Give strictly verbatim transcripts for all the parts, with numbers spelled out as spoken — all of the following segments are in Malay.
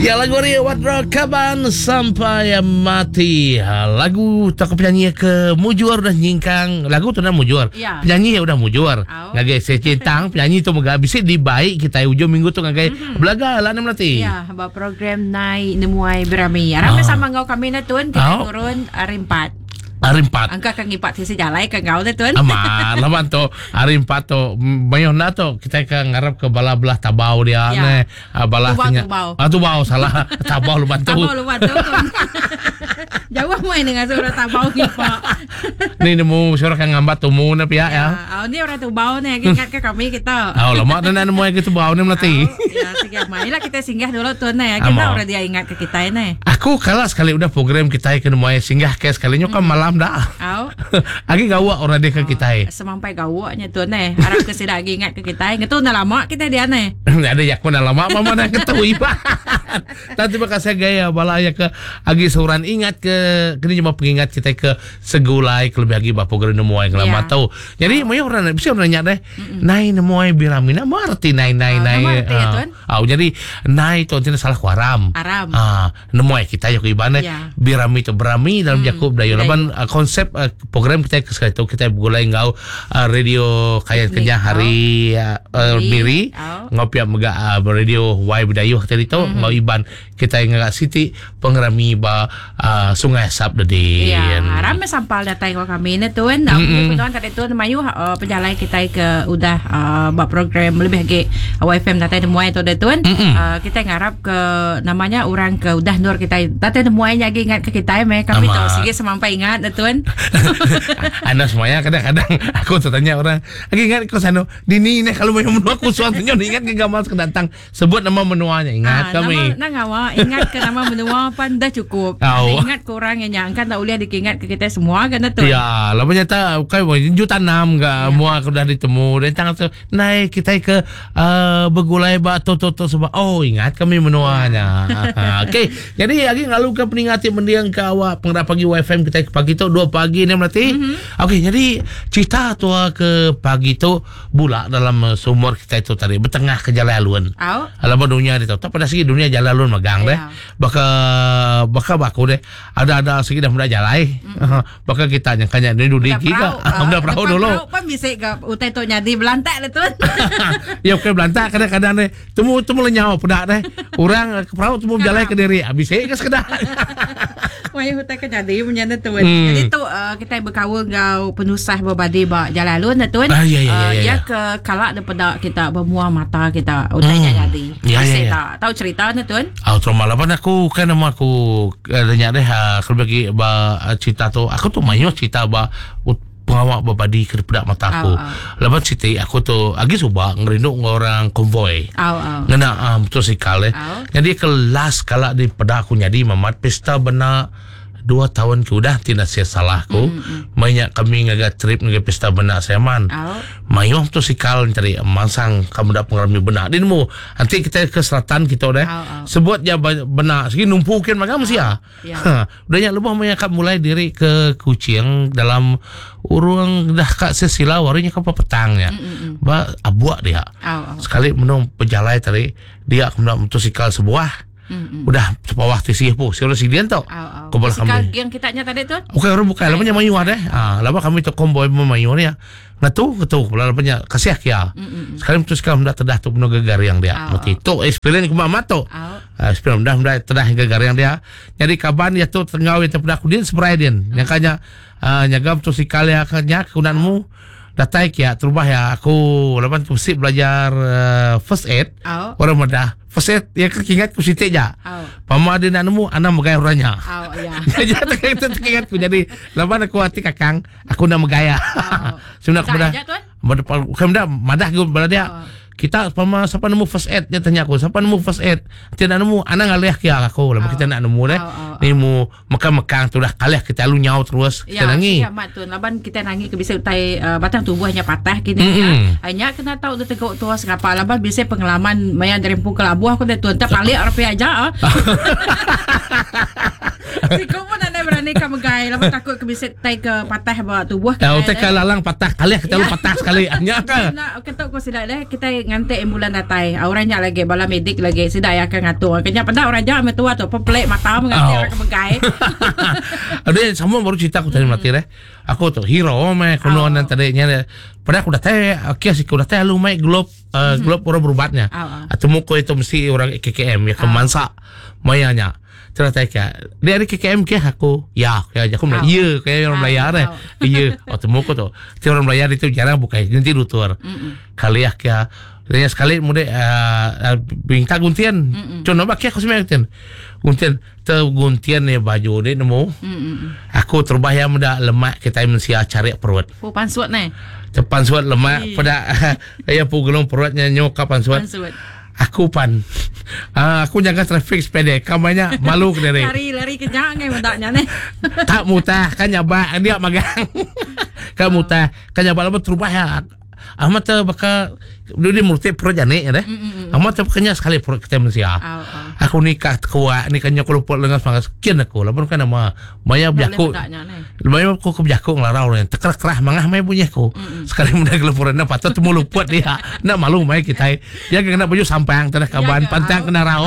Ya lagu ni Wadro Kaban Sampai Mati. Ha, lagu tak penyanyi ke mujur dah nyingkang. Lagu tu dah mujur. Ya. Penyanyi udah mujur. Oh. Ngagai secintang penyanyi tu megah bisi di baik kita ujung minggu tu ngagai mm-hmm. belaga lah nam lati. Ya, ba program nai nemuai berami. Arame oh. sama ngau kami na tuan kita oh. turun hari empat. Hari empat. Angka kang ipat sisi jalai kang ngau na tuan. Aman, lawan tu hari empat tu mayon na tu kita ke ngarap ke bala belah tabau dia ya. ne balah tubau, tubau. Ah tubau salah. Tabau luban tu. Tabau luban tu. Jauh main dengan suara tabau ipak. Ni nemu suara kang ngambat tumu na pihak ya. Ah, ni orang tubau ni ingat ke kami kita. Oh, lama dan nemu ke tubau ni melati. Ya, sige mailah kita singgah dulu tuan ya. Kita orang dia ingat ke kita ni. Aku kalah sekali udah program kita ke nemu singgah ke sekalinya kan malam dah. Au. Agi gawa orang dia ke kita. Semampai gawanya tuan ni. Harap ke sida agi ingat ke kita. Ngetu dah lama kita dia ni. Ada yak pun dah lama mama dah ketahui pak. Tapi terima kasih gaya balaya ke agi seorang ingat ke kini cuma pengingat kita ke segulai ke lebih agi bapa gere nemu yang lama tahu. Jadi mau orang bisa orang nanya deh. Nai nemu ai biramina marti nai nai nai. Au jadi nai tu tidak salah kuaram. Aram. Ah nemu ai kita yok ibane birami tu berami dalam Yakub dayo laban konsep uh, program kita sekali itu kita gulai ngau uh, radio kayak kerja hari uh, uh, miri oh. ngau pihak mega uh, radio Y Budayuh tadi tu mm-hmm. ngau iban kita ngak siti pengerami ba uh, sungai Sap tadi. Ya, ramai sampal datang ke kami ni tuan. Mm-hmm. Tuan tadi tuan mayu uh, penjalai kita ke udah uh, buat program lebih lagi Y F M datang demuai tu dah tuan. Mm-hmm. Uh, kita ngarap ke namanya orang ke udah nur kita datang demuai lagi ingat ke kita me kami tu sikit semampai ingat dah tuan. Anda semuanya kadang-kadang aku tanya orang lagi ingat ke sana dini ni kalau mau menua aku suatunya ingat ke gambar datang sebut nama menuanya ingat ah, kami nama ngawa ingat ke nama menua pan dah cukup oh. Ingat ke orang yang nyangkan tak boleh diingat ke kita semua kan tu ya lah ternyata kayak juta enam ke mua aku dah ditemu dan tangan tu naik kita ke uh, bergulai ba toto-toto sebab oh ingat kami menuanya. Okey jadi lagi ngalu ke peningati mendiang ke awak pengrap pagi Y F M kita pagi tu dua pagi ni berarti. Mm-hmm. Okey, jadi cerita tu ke pagi tu bula dalam sumur kita itu tadi bertengah ke jalan alun. Oh. Alamak dunia itu. Tapi pada segi dunia jalan alun megang deh. Baka baka baku deh. Ada-ada segi dah mudah jalan. Mm-hmm. Baka kita nyangkanya ni dulu kita. Mudah perahu dulu. Perahu pun bisa ke utai tu nyadi belantak le tuan. Ya ke belantak kadang-kadang deh. Temu temu lenyau pedak deh. Orang ke perahu temu jalan ke diri. Habis ke sekedar. Wah, hutan ke jadi menyana tuan. Hmm. Jadi tu uh, kita berkawal ngau penusah berbadi ba jalan alun tuan. Ah, ya, ya, ya, uh, ya. Ya ke kalak daripada kita bermuah mata kita utainya hmm. jadi. Ya, ya, ya. Tak tahu cerita ni tuan. Ah, trauma lapan aku kan nama aku tanya deh kalau bagi ba cerita tu aku tu mayo cerita ba pengawak berbadi ke pedak mata aku. Oh, oh. Lepas cerita aku tu agi subak ngerinduk orang konvoy. Oh, oh. Ngena um, motosikal eh. Oh. Jadi kelas kalak di pedak aku jadi mamat pesta benak dua tahun ke udah tidak saya salahku. Mm-hmm. Banyak kami ngaga trip ngaga pesta benak saya man. Oh. Mayong motosikal cari masang kamu dah pengarami benak. Dinmu nanti kita ke selatan kita dah. Oh, oh. Sebut ya benak segi numpukin magam sia. Oh. Yeah. Udahnya lebih banyak mulai diri ke Kucing dalam urang dah kak sesila warinya ke petangnya. Mm-hmm. Ba abuak dia. Oh, oh. Sekali menung pejalai tadi dia kemudian motosikal sebuah. Mm-hmm. Udah sepawah tisih po sila si dian tau. Oh, oh. Kami yang kita nya tadi tu. Okey orang bukan lamanya mayu ada. Ah, lama kami tu komboy memayu ni. Ngatu ketu lamanya kasih kia. Mm-hmm. Sekarang tu sekarang dah terdah tu penuh gegar yang dia. Oh, mati tu experience ku mama tu. Ah, experience dah dah terdah gegar yang dia. Jadi kaban ya tu tengau yang terdah ku din spray din. Yang kanya nyagam tu si kali akanya kunanmu. Datai kia terubah ya aku lapan tu sip belajar uh, first aid. Oh. Orang muda first aid ya keingat ku sitik ja. Oh. Pama ada nak nemu ana megaya orangnya. Oh ya. Jadi tu keingat ku jadi lapan aku hati kakang aku nak megaya. Oh. Sebenarnya aku dah. Bukan dah madah ku bala dia. Oh. Kita pama siapa nemu first aid dia tanya aku siapa nemu first aid tidak nemu anak ngalih kia aku lalu oh. Kita nak nemu deh oh, oh, ni mu mekang-mekang tu dah kalih kita lu nyau terus kita ya, nangi ya mat tu laban kita nangi ke bisa utai uh, batang tubuh hanya patah kini mm-hmm. ya hanya kena tahu tu tegak tu sekapa laban bisa pengalaman maya dari pun kelabuh aku dah tuan tak paling arep aja ah. Si kau pun ada berani ni kan megai lama takut ke bisit tai ke patah bawa tubuh kan. Tahu tak lalang patah kali kita lu patah sekali. Nya kan. Nak ketok ko sida dah kita ngantek ambulan datai. Orangnya lagi bala medik lagi sida ya akan ngatur. Kenya pada orang jangan metua tu peplek mata mengantek orang megai. Ada semua baru cerita aku tadi mati deh. Aku tu hero meh kuno nan tadinya. Pada aku dah teh, akhirnya sih aku dah teh lu main globe uh, globe orang berubatnya. Atau muko itu mesti orang K K M ya kemansa mayanya. Ternyata kayak dari K K M ke aku ya kayak aku bilang iya kayak orang belayar deh iya atau muko tu orang belayar itu jarang buka nanti lutur kali ya kayak dan sekali muda uh, bintang guntian contoh bak aku sebenarnya guntian guntian tu guntian ya baju deh nemu aku terbayang muda lemak kita mesti cari perut oh pansuat nih cepan suat lemak pada ya pugulung perutnya nyokap pansuat aku pan uh, aku jaga trafik sepeda kamanya malu dari lari lari kenyang ngai mendaknya nih tak mutah kan nyaba dia magang kan mutah kan nyaba lama terubah ya amat tu bakal dia murti perut jane ya deh amat tu kenya sekali perut kita manusia aku nikah kuat nikahnya aku lupa dengan semangat sekian aku lamun kan nama maya biaku maya aku kebiaku ngelarau yang teker kerah mangah maya punya aku sekali muda gelepuran patut temu luput dia nak malu maya kita ya kena baju sampang tanah kaban pantang kena rau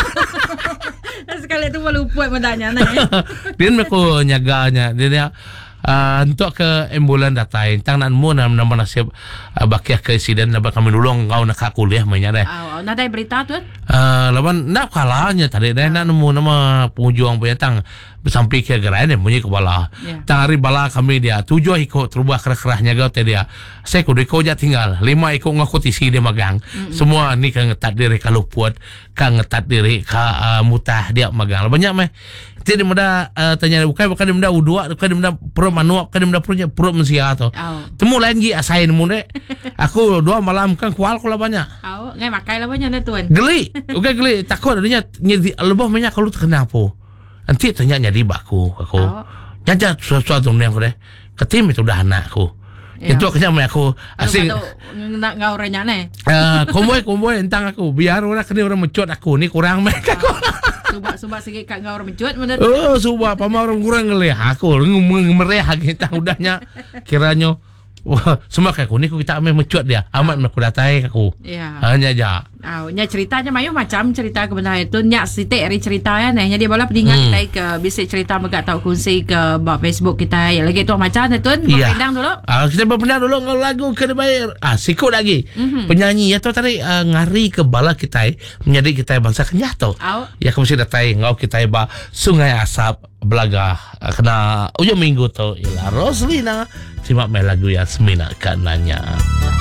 sekali tu malu luput mendanya nih dia aku nyaganya dia Uh, untuk ke ambulan datai tang nan mu nam nama nasib uh, bakiah ke insiden dapat kami dulung kau nak kuliah mainnya deh. Oh, nak ada berita tu? Uh, lawan nak kalahnya tadi deh nak nemu nama pengunjung punya tang sampai ke gerai deh punya kepala. Yeah. Tang hari bala kami dia tujuh ikut terubah kerah-kerahnya kau tadi dia. Saya kudu ikut je tinggal lima ikut ngaku tisi dia magang. Mm-hmm. Semua ni kan ngetat diri kalau puat kan ngetat diri ka uh, mutah dia magang. Banyak meh. Jadi muda uh, tanya bukan bukan dia muda udua bukan dia muda pro manuak bukan dia muda punya pro mesia tu. Temu lain gi asain muda. Aku dua malam kan kual kula banyak. Oh, ngai makai lah banyak dah tuan. Geli. Okey geli takut adanya nyedi lebih banyak kalau kenapa. Nanti tanya nyadi baku aku. Nyanja sesuatu yang aku deh. Ketim itu dah anakku. Itu akhirnya aku asing nak ngau renya nih. Eh, komboy komboy entang aku. Biar orang kena orang mencut aku ni kurang mereka aku. Subak-subak sikit kat ngau orang mencut mana. Oh, subak pama orang kurang ngelih. Aku mereh kita udahnya kiranya wah, semua kayak aku ni aku kita ambil mencut dia. Amat aku datai aku. Ya. Hanya aja. Oh, nya ceritanya mayu macam cerita kebenaran itu nyak sitik hari cerita ya nih. Jadi bola pedingan hmm. kita ke bisik cerita megak tahu kunci ke bab Facebook kita ya lagi tu macam tu tun ya. Berpendang dulu. Ah kita berpendang dulu ngau lagu ke bayar. Ah sikut lagi. Mm-hmm. Penyanyi ya tu tadi uh, ngari ke bala kita menjadi kita bangsa Kenyah tu. Oh. Ya kamu sudah datai ngau kita ba Sungai Asap Belaga uh, kena ujung minggu tu ialah Roslina simak main lagu Yasmina kananya.